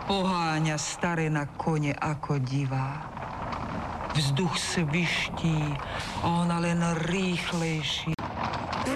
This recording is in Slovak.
Poháňa staré na kone ako divá. Vzduch sviští a ona len rýchlejší